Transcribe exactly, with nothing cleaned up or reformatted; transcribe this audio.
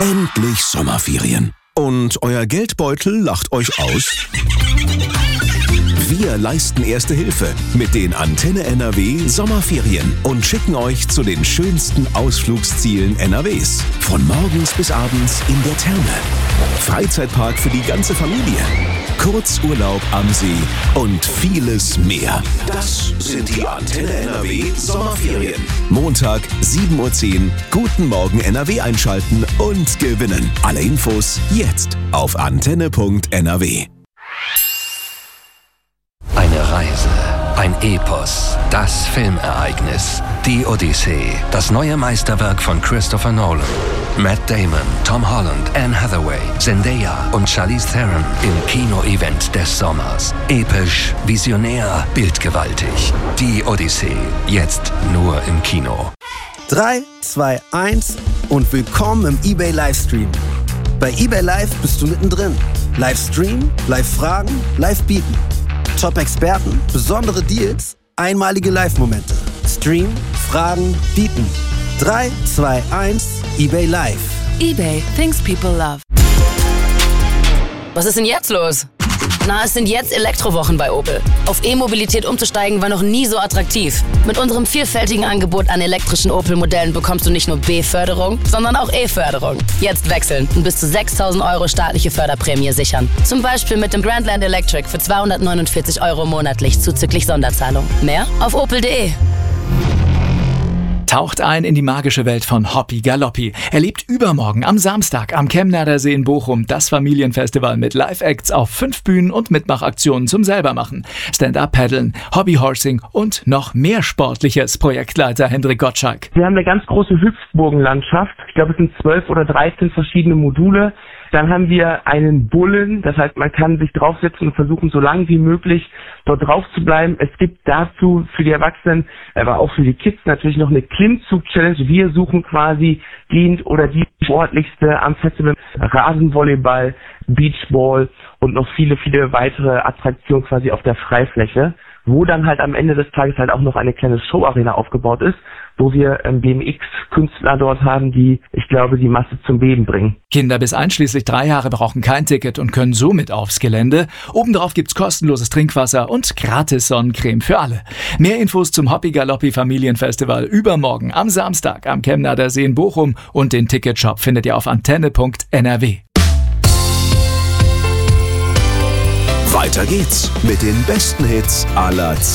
Endlich Sommerferien. Und euer Geldbeutel lacht euch aus? Wir leisten Erste Hilfe mit den Antenne N R W Sommerferien und schicken euch zu den schönsten Ausflugszielen N R Ws. Von morgens bis abends in der Therme. Freizeitpark für die ganze Familie. Kurzurlaub am See und vieles mehr. Das sind die Antenne N R W Sommerferien. Montag, sieben Uhr zehn. Guten Morgen N R W einschalten und gewinnen. Alle Infos jetzt auf antenne punkt n r w. Eine Reise, ein Epos, das Filmereignis, die Odyssee, das neue Meisterwerk von Christopher Nolan. Matt Damon, Tom Holland, Anne Hathaway, Zendaya und Charlize Theron im Kino-Event des Sommers. Episch, visionär, bildgewaltig. Die Odyssee, jetzt nur im Kino. drei, zwei, eins und willkommen im eBay Livestream. Bei eBay Live bist du mittendrin. Livestream, Live-Fragen, Live-Bieten. Top-Experten, besondere Deals, einmalige Live-Momente. Stream, Fragen, Bieten. drei, zwei, eins, eBay Live. eBay, things people love. Was ist denn jetzt los? Na, es sind jetzt Elektrowochen bei Opel. Auf E-Mobilität umzusteigen war noch nie so attraktiv. Mit unserem vielfältigen Angebot an elektrischen Opel-Modellen bekommst du nicht nur B-Förderung, sondern auch E-Förderung. Jetzt wechseln und bis zu sechstausend Euro staatliche Förderprämie sichern. Zum Beispiel mit dem Grandland Electric für zweihundertneunundvierzig Euro monatlich zuzüglich Sonderzahlung. Mehr auf opel punkt de. Taucht ein in die magische Welt von Hoppi Galoppi. Erlebt übermorgen am Samstag am Chemnader See in Bochum das Familienfestival mit Live-Acts auf fünf Bühnen und Mitmachaktionen zum Selbermachen. Stand-Up-Paddeln, Hobbyhorsing und noch mehr Sportliches. Projektleiter Hendrik Gottschalk. Wir haben eine ganz große Hüpfburgenlandschaft. Ich glaube, es sind zwölf oder dreizehn verschiedene Module. Dann haben wir einen Bullen, das heißt, man kann sich draufsetzen und versuchen, so lange wie möglich dort drauf zu bleiben. Es gibt dazu für die Erwachsenen, aber auch für die Kids natürlich noch eine Klimmzug-Challenge. Wir suchen quasi den oder die sportlichste am Festival. Rasenvolleyball, Beachball und noch viele, viele weitere Attraktionen quasi auf der Freifläche, wo dann halt am Ende des Tages halt auch noch eine kleine Showarena aufgebaut ist, wo wir ähm, B M X-Künstler dort haben, die, ich glaube, die Masse zum Beben bringen. Kinder bis einschließlich drei Jahre brauchen kein Ticket und können somit aufs Gelände. Obendrauf gibt's kostenloses Trinkwasser und gratis Sonnencreme für alle. Mehr Infos zum Hoppi Galoppi Familienfestival übermorgen am Samstag am Chemnader See in Bochum und den Ticketshop findet ihr auf antenne punkt n r w. Weiter geht's mit den besten Hits aller Zeiten.